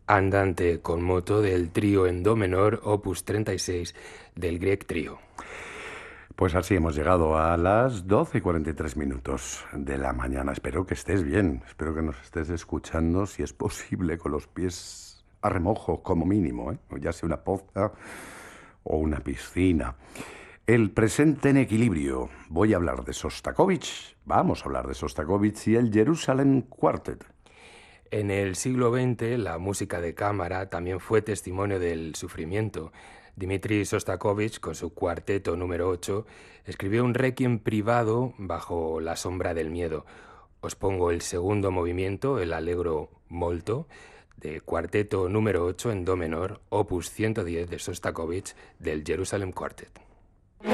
Andante con moto del trío en do menor, opus 36 del Grieg Trio. Pues así hemos llegado a las 12:43 de la mañana. Espero que estés bien, espero que nos estés escuchando, si es posible, con los pies a remojo, como mínimo, ya sea una poza o una piscina. El presente en equilibrio. Voy a hablar de Sostakovich, vamos a hablar de Sostakovich y el Jerusalem Quartet. En el siglo XX, la música de cámara también fue testimonio del sufrimiento. Dmitri Sostakovich, con su cuarteto número 8, escribió un requiem privado bajo la sombra del miedo. Os pongo el segundo movimiento, el Allegro molto, de cuarteto número 8 en do menor, opus 110 de Sostakovich, del Jerusalem Quartet.